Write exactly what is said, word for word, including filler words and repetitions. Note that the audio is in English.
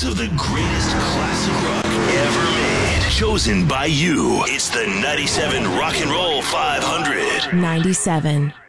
mix of the greatest classic rock ever made. Chosen by you. It's the ninety-seven Rock and Roll five hundred. ninety-seven.